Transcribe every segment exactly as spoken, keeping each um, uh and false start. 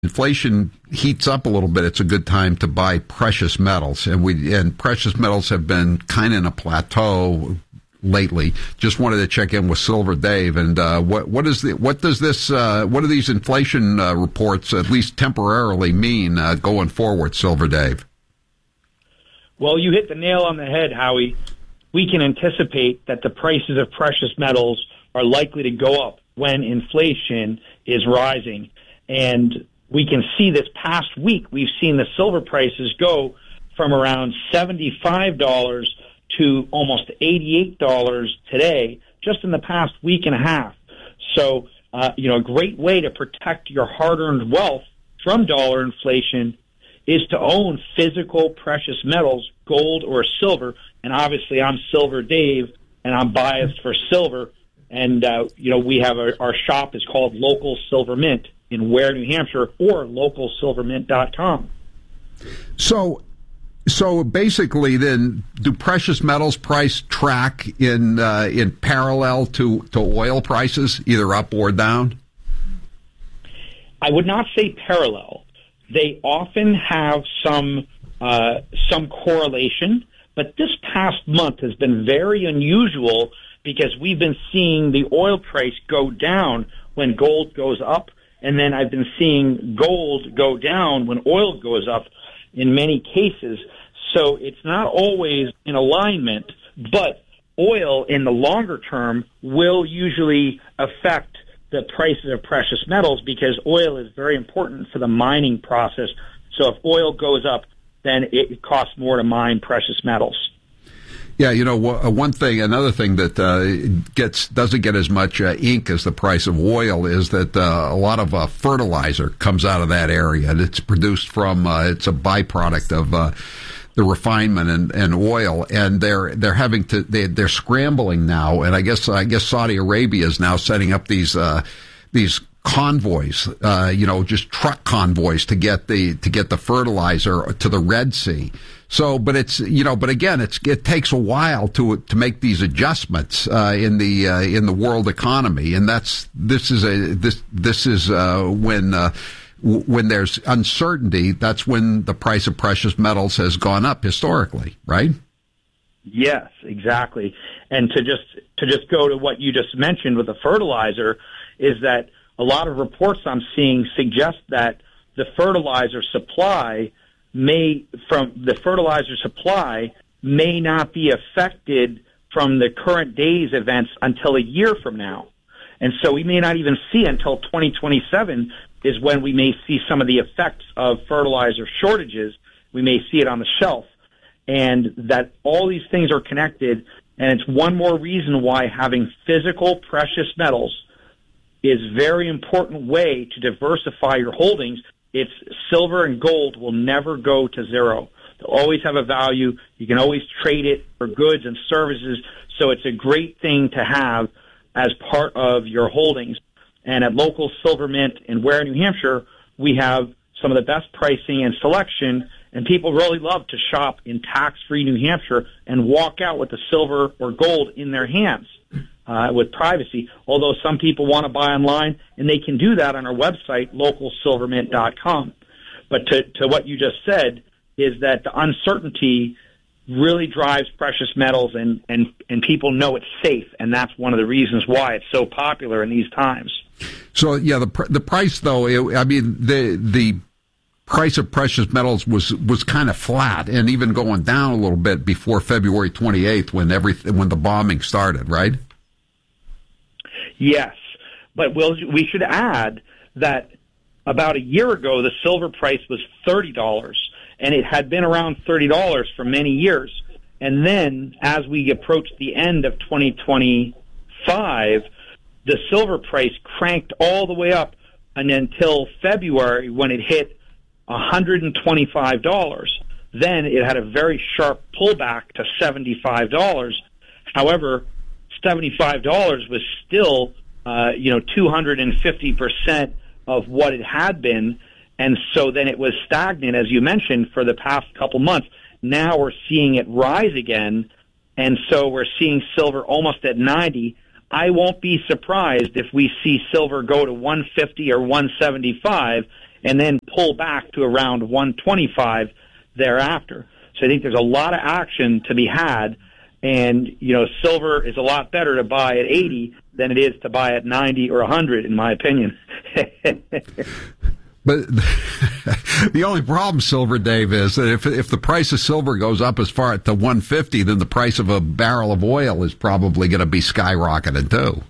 inflation heats up a little bit, it's a good time to buy precious metals, and we and precious metals have been kind of in a plateau lately. Just wanted to check in with Silver Dave, and uh, what what is the what does this uh, what do these inflation uh, reports at least temporarily mean uh, going forward, Silver Dave? Well, you hit the nail on the head, Howie. We can anticipate that the prices of precious metals are likely to go up when inflation is rising, and we can see this past week, we've seen the silver prices go from around seventy-five dollars to almost eighty-eight dollars today, just in the past week and a half. So, uh, you know, a great way to protect your hard-earned wealth from dollar inflation is to own physical precious metals, gold or silver. And obviously I'm Silver Dave, and I'm biased for silver. And, uh, you know, we have our, our shop is called Local Silver Mint in Ware, New Hampshire, or local silver mint dot com. So, so basically, then, do precious metals price track in uh, in parallel to, to oil prices, either up or down? I would not say parallel. They often have some uh, some correlation, but this past month has been very unusual because we've been seeing the oil price go down when gold goes up. And then I've been seeing gold go down when oil goes up in many cases. So it's not always in alignment, but oil in the longer term will usually affect the prices of precious metals because oil is very important for the mining process. So if oil goes up, then it costs more to mine precious metals. Yeah, you know, one thing, another thing that uh, gets doesn't get as much uh, ink as the price of oil is that uh, a lot of uh, fertilizer comes out of that area, and it's produced from uh, it's a byproduct of uh, the refinement and, and oil, and they're they're having to they, they're scrambling now, and I guess I guess Saudi Arabia is now setting up these uh, these convoys, uh, you know, just truck convoys to get the to get the fertilizer to the Red Sea. So, but it's, you know, but again, it's, it takes a while to, to make these adjustments, uh, in the, uh, in the world economy. And that's, this is a, this, this is, uh, when, uh, w- when there's uncertainty, that's when the price of precious metals has gone up historically, right? Yes, exactly. And to just, to just go to what you just mentioned with the fertilizer is that a lot of reports I'm seeing suggest that the fertilizer supply may from the fertilizer supply may not be affected from the current day's events until a year from now. And so we may not even see until twenty twenty-seven is when we may see some of the effects of fertilizer shortages. We may see it on the shelf, and that all these things are connected. And it's one more reason why having physical precious metals is a very important way to diversify your holdings. It's silver and gold will never go to zero. They'll always have a value. You can always trade it for goods and services. So it's a great thing to have as part of your holdings. And at Local Silver Mint in Ware, New Hampshire, we have some of the best pricing and selection, and people really love to shop in tax-free New Hampshire and walk out with the silver or gold in their hands. Uh, with privacy, although some people want to buy online, and they can do that on our website, local silver mint dot com. But to, to what you just said is that the uncertainty really drives precious metals, and, and, and people know it's safe, and that's one of the reasons why it's so popular in these times. So, yeah, the pr- the price, though, it, I mean, the the price of precious metals was, was kind of flat and even going down a little bit before February twenty-eighth when every, when the bombing started, right? Yes, but we'll, we should add that about a year ago, the silver price was thirty dollars, and it had been around thirty dollars for many years. And then as we approached the end of twenty twenty-five, the silver price cranked all the way up and until February when it hit one hundred twenty-five dollars. Then it had a very sharp pullback to seventy-five dollars. However, seventy-five dollars was still, uh, you know, two hundred fifty percent of what it had been. And so then it was stagnant, as you mentioned, for the past couple months. Now we're seeing it rise again. And so we're seeing silver almost at ninety. I won't be surprised if we see silver go to one fifty or one seventy-five. and then pull back to around one twenty-five thereafter. So I think there's a lot of action to be had, and, you know, silver is a lot better to buy at eighty than it is to buy at ninety or one hundred, in my opinion. But the only problem, Silver Dave, is that if if the price of silver goes up as far to one fifty, then the price of a barrel of oil is probably going to be skyrocketed too.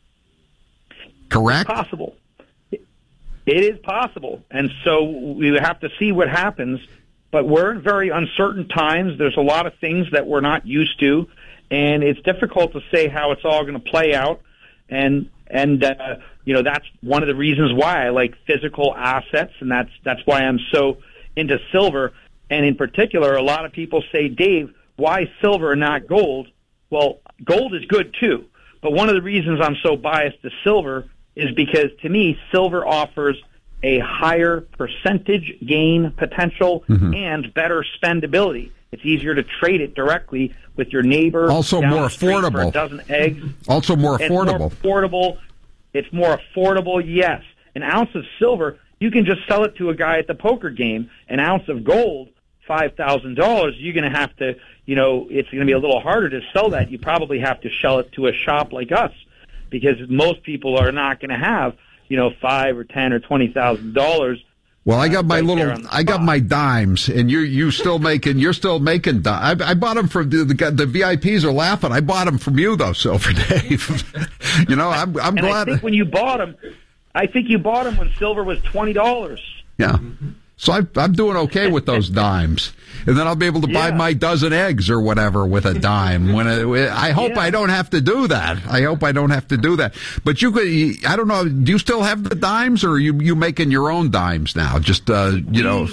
Correct? It's possible. It is possible. And so we have to see what happens. But we're in very uncertain times. There's a lot of things that we're not used to, and it's difficult to say how it's all going to play out. And and uh, you know, that's one of the reasons why I like physical assets, and that's that's why I'm so into silver. And in particular, a lot of people say, Dave, why silver and not gold? Well, gold is good too, but one of the reasons I'm so biased to silver is because, to me, silver offers a higher percentage gain potential mm-hmm. and better spendability. It's easier to trade it directly with your neighbor. Also more affordable. For a dozen eggs. Also more affordable. It's more affordable. It's more affordable, yes. An ounce of silver, you can just sell it to a guy at the poker game. An ounce of gold, five thousand dollars, you're going to have to, you know, it's going to be a little harder to sell that. You probably have to sell it to a shop like us, because most people are not going to have, you know, five or ten or twenty thousand dollars. Well, I got my right little, I got my dimes, and you you still making, you're still making dimes. I, I bought them from the, the the V I Ps are laughing. I bought them from you though, Silver Dave. You know, I'm I'm and glad. I think when you bought them, I think you bought them when silver was twenty dollars. Yeah. So I, I'm doing okay with those dimes, and then I'll be able to buy yeah. my dozen eggs or whatever with a dime. When it, I hope yeah. I don't have to do that. I hope I don't have to do that. But you could. I don't know. Do you still have the dimes, or are you you making your own dimes now? Just uh, you we, know.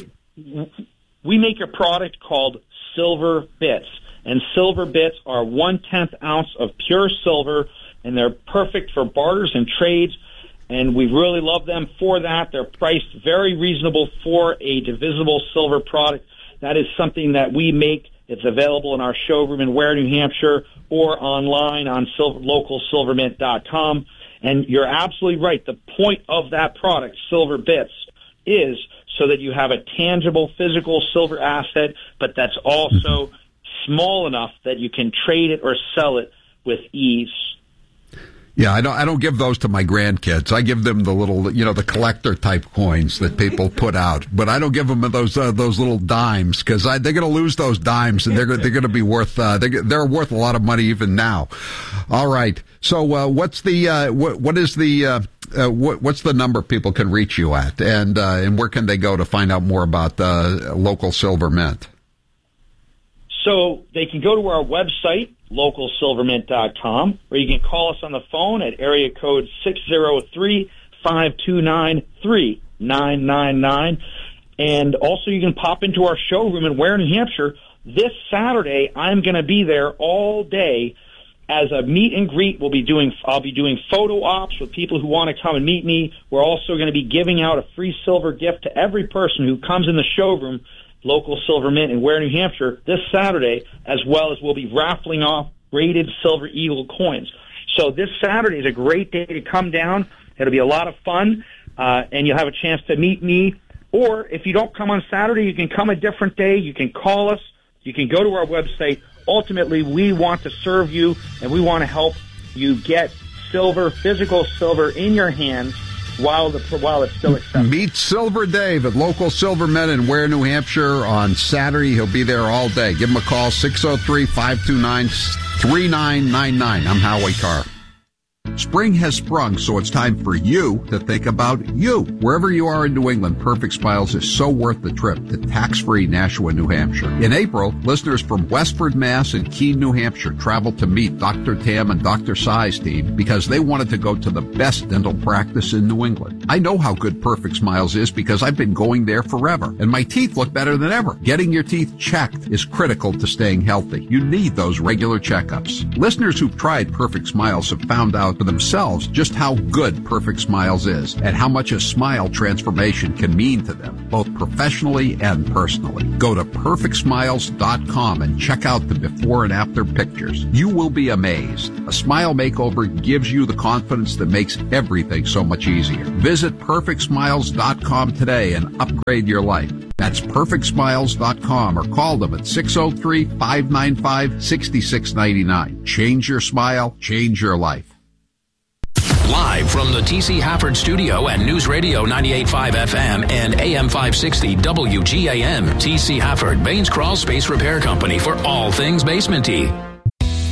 We make a product called Silver Bits, and Silver Bits are one tenth ounce of pure silver, and they're perfect for barters and trades. And we really love them for that. They're priced very reasonable for a divisible silver product. That is something that we make. It's available in our showroom in Ware, New Hampshire, or online on silver, local silver mint dot com. And you're absolutely right. The point of that product, Silver Bits, is so that you have a tangible, physical silver asset, but that's also small enough that you can trade it or sell it with ease. Yeah, I don't. I don't give those to my grandkids. I give them the little, you know, the collector type coins that people put out. But I don't give them those uh, those little dimes, because they're going to lose those dimes, and they're they're going to be worth uh, they're they're worth a lot of money even now. All right. So uh, what's the uh, what what is the uh, uh, what, what's the number people can reach you at, and uh, and where can they go to find out more about uh, local Silver Mint? So they can go to our website, local silver mint dot com, or you can call us on the phone at area code six zero three, five two nine, three nine nine nine. And also you can pop into our showroom in Ware, New Hampshire. This Saturday, I'm going to be there all day as a meet and greet. We'll be doing, I'll be doing photo ops with people who want to come and meet me. We're also going to be giving out a free silver gift to every person who comes in the showroom, local Silver Mint in Ware, New Hampshire, this Saturday, as well as we'll be raffling off graded Silver Eagle coins. So this Saturday is a great day to come down. It'll be a lot of fun, uh, and you'll have a chance to meet me. Or if you don't come on Saturday, you can come a different day. You can call us. You can go to our website. Ultimately, we want to serve you, and we want to help you get silver, physical silver in your hands while the while it's still acceptable. Meet Silver Dave at local Silver Mint in Ware, New Hampshire on Saturday. He'll be there all day. Give him a call, six oh three, five two nine, three nine nine nine. I'm Howie Carr. Spring has sprung, so it's time for you to think about you. Wherever you are in New England, Perfect Smiles is so worth the trip to tax-free Nashua, New Hampshire. In April, listeners from Westford, Mass. and Keene, New Hampshire traveled to meet Doctor Tam and Doctor Sai's team because they wanted to go to the best dental practice in New England. I know how good Perfect Smiles is because I've been going there forever, and my teeth look better than ever. Getting your teeth checked is critical to staying healthy. You need those regular checkups. Listeners who've tried Perfect Smiles have found out for themselves just how good Perfect Smiles is and how much a smile transformation can mean to them, both professionally and personally. Go to perfect smiles dot com and check out the before and after pictures. You will be amazed. A smile makeover gives you the confidence that makes everything so much easier. Visit perfect smiles dot com today and upgrade your life. That's perfect smiles dot com or call them at six oh three, five nine five, six six nine nine. Change your smile, change your life. Live from the T C Hafford Studio at News Radio ninety-eight point five F M and A M five sixty W G A M. T C Hafford, Baines Crawl Space Repair Company for all things basementy.